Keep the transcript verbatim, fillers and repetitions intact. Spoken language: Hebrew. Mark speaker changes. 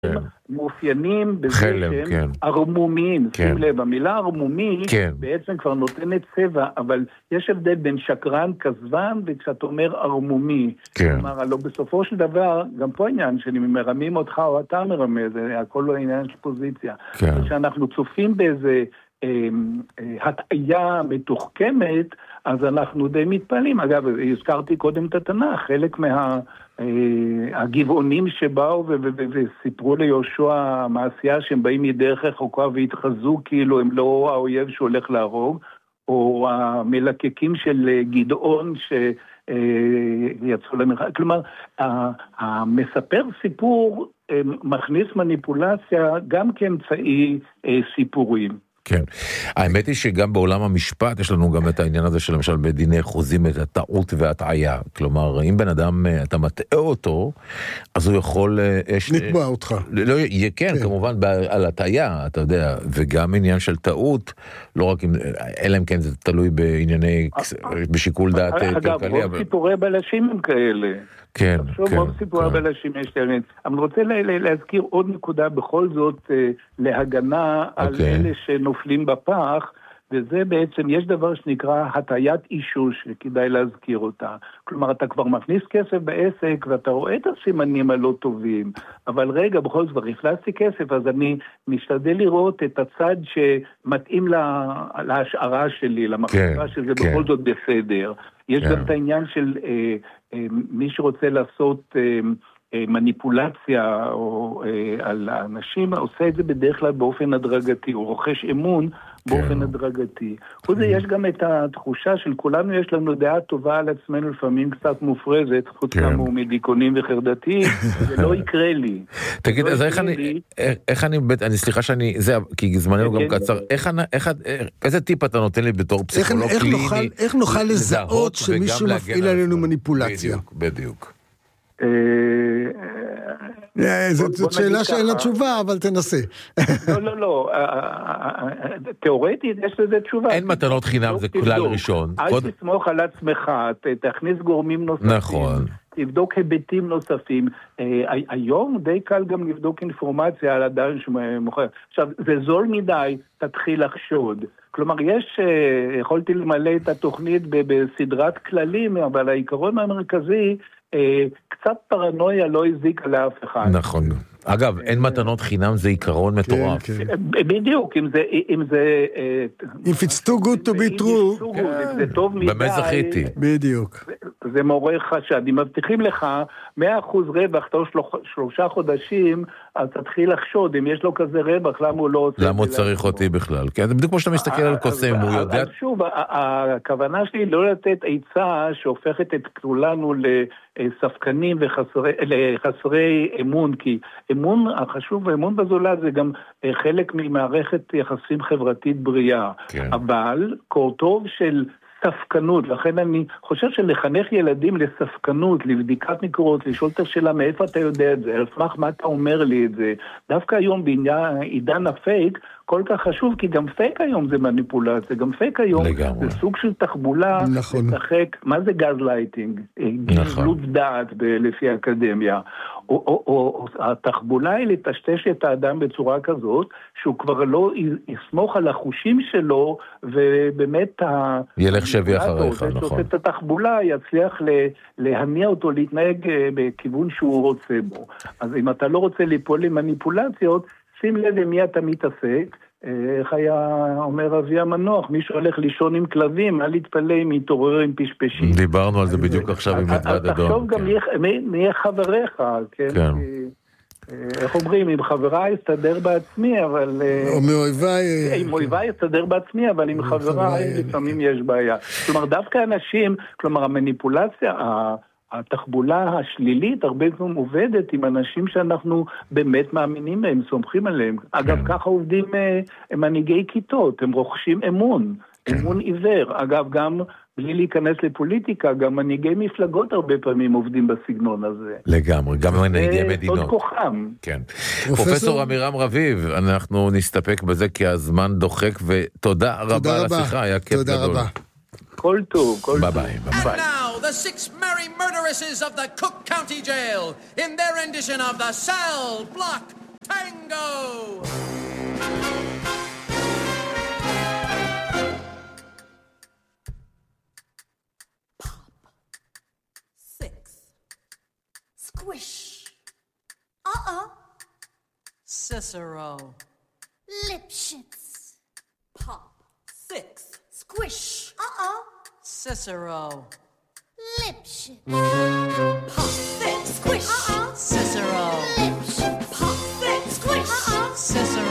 Speaker 1: מאופיינים בזה שהם ערמומיים. שים לב, המילה ערמומי בעצם כבר נותנת צבע, אבל יש הבדל בין שקרן, כזבן, וכשאת אומר ערמומי. כלומר, הלוא בסופו של דבר, גם פה עניין שאני מרמים אותך או אתה מרמז, זה הכל לא עניין של פוזיציה. כשאנחנו צופים באיזה הטעיה מתוחכמת, אז אנחנו די מתפעלים. אגב, הזכרתי קודם את התנ"ך, חלק מהגבעונים שבאו וסיפרו ליהושע מעשייה שהם באים מדרך רחוקה והתחזו כאילו הם לא האויב שהולך להרוג, או המלקקים של גדעון שיצאו למרחק. כלומר, המספר סיפור מכניס מניפולציה גם כאמצעי סיפורים.
Speaker 2: כן. האמת היא שגם בעולם המשפט יש לנו גם את העניין הזה של למשל בדיני חוזים את הטעות והטעיה. כלומר, אם בן אדם, אתה מטעה אותו, אז הוא יכול...
Speaker 3: נתבע אותך.
Speaker 2: לא, כן, כמובן, על הטעיה, אתה יודע, וגם עניין של טעות, לא רק אם... אלא אם כן זה תלוי בענייני... בשיקול דעת כלכלי.
Speaker 1: אגב, רוב סיפורי בלשים הם כאלה.
Speaker 2: כן, כן.
Speaker 1: רוב סיפורי בלשים יש להם. אני רוצה להזכיר עוד נקודה בכל זאת להגנה על אלה שנופלים בפח, וזה בעצם, יש דבר שנקרא הטיית אישוש, שכדאי להזכיר אותה. כלומר, אתה כבר מכניס כסף בעסק, ואתה רואה את הסימנים הלא טובים, אבל רגע, בכל זאת, הכנסתי כסף, אז אני משתדל לראות את הצד שמתאים לה, להשערה שלי, למחשבה שזה כן. בכל זאת בסדר. יש כן. גם את העניין של אה, אה, מי שרוצה לעשות... אה, מניפולציה או אה, על האנשים, עושה את זה בדרך כלל באופן הדרגתי, הוא רוכש אמון באופן כן. הדרגתי. חוץ זה יש גם את התחושה של כולנו, יש לנו דעה טובה על עצמנו, לפעמים קצת מופרזת, חוץ כן. כאמור מדיקונים וחרדתיים, זה לא יקרה לי.
Speaker 2: תגיד, אז איך אני, איך אני, אני סליחה שאני, זה, כי זמננו גם קצר, איך, איך, איזה טיפ אתה נותן לי בתור פסיכולוג קליני?
Speaker 3: איך נוכל לזהות שמישהו מפעיל עלינו מניפולציה?
Speaker 2: בדיוק, בדיוק.
Speaker 3: זאת שאלה שאין לה תשובה, אבל תנסה.
Speaker 1: לא, לא, לא. תיאורטית יש לזה תשובה.
Speaker 2: אין מתנות חינם, זה כלל ראשון.
Speaker 1: אל תסמוך על עצמך, תכניס גורמים נוספים.
Speaker 2: נכון.
Speaker 1: תבדוק היבטים נוספים. היום די קל גם לבדוק אינפורמציה על אדם שמוכר. עכשיו, זה זול מדי, תתחיל לחשוד. כלומר, יש, יכולתי למלא את התוכנית בסדרת כללים, אבל העיקרון המרכזי, קצת פרנויה לא הזיקה לאף אחד.
Speaker 2: נכון. אגב, אין מתנות חינם, זה עיקרון מטורף.
Speaker 1: בדיוק, אם זה... אם זה
Speaker 3: If it's too good to be true.
Speaker 1: זה טוב מדי.
Speaker 2: באמת זכיתי.
Speaker 3: בדיוק.
Speaker 1: זה מעורר חשד. אם מבטיחים לך מאה אחוז רווח תוך שלושה חודשים, אז תתחיל לחשוד, אם יש לו כזה רווח, למה הוא לא עושה...
Speaker 2: למה הוא צריך אותי בכלל? כן, זה בדיוק כמו שאתה מסתכל על קוסם, הוא יודע...
Speaker 1: אז שוב, הכוונה שלי לא לתת עצה שהופכת את כולנו לספקנים לחסרי אמון, כי אמון החשוב ואמון בזולת זה גם חלק ממערכת יחסים חברתית בריאה. אבל קורטוב של ספקנות, לכן אני חושב שלחנך ילדים לספקנות, לבדיקת מקורות, לשאול את השאלה מאיפה אתה יודע את זה, על סמך מה אתה אומר לי את זה, דווקא היום בעידן הפייק, כל כך חשוב, כי גם פייק היום זה מניפולציה, גם פייק היום
Speaker 2: לגמרי.
Speaker 1: זה סוג של תחבולה,
Speaker 3: נכון.
Speaker 1: לשחק, מה זה גז לייטינג?
Speaker 2: נכון.
Speaker 1: גזלות דעת לפי האקדמיה. או, או, או, התחבולה היא לטשטש את האדם בצורה כזאת, שהוא כבר לא יסמוך על החושים שלו, ובאמת
Speaker 2: ילך שבי אחריך, נכון.
Speaker 1: את התחבולה יצליח להניע אותו, להתנהג בכיוון שהוא רוצה בו. אז אם אתה לא רוצה ליפול למניפולציות, שים לב למי אתה מתעסק, איך היה אומר אבי המנוח, מי שהולך לישון עם כלבים, אל יתפלא אם יתעורר עם פשפשים.
Speaker 2: דיברנו על זה בדיוק עכשיו עם אדווד אדון.
Speaker 1: תחשוב גם מי יהיה חבריך, כן? איך אומרים, עם חבריי אסתדר בעצמי, אבל...
Speaker 3: או מאויביי...
Speaker 1: עם אויביי אסתדר בעצמי, אבל עם חבריי לפעמים יש בעיה. כלומר, דווקא אנשים, כלומר, המניפולציה, התחבולה השלילית הרבה פעמים עובדת עם אנשים שאנחנו באמת מאמינים בהם, סומכים עליהם. אגב, ככה עובדים מנהיגי כיתות, הם רוכשים אמון, אמון עיוור. אגב, גם בלי להיכנס לפוליטיקה, גם מנהיגי מפלגות הרבה פעמים עובדים בסגנון הזה.
Speaker 2: לגמרי, גם מנהיגי מדינות.
Speaker 1: עוד כוחם.
Speaker 2: כן. פרופסור אמירם רביב, אנחנו נסתפק בזה כי הזמן דוחק, ותודה רבה על השיחה, היה כיף גדול.
Speaker 3: תודה רבה.
Speaker 1: כל טוב, כל טוב.
Speaker 2: ביי ביי.
Speaker 4: And now, the six merry murderesses of the Cook County Jail in their rendition of the Cell Block tango. Pop. Six.
Speaker 5: Squish. Uh-uh.
Speaker 4: Cicero.
Speaker 5: Lipschitz.
Speaker 4: Pop. Six.
Speaker 5: Squish. Uh-uh.
Speaker 4: Cicero.
Speaker 5: Lipschitz.
Speaker 4: Pop. Six.
Speaker 5: Squish. Uh-uh.
Speaker 4: Cicero.
Speaker 5: Lipschitz.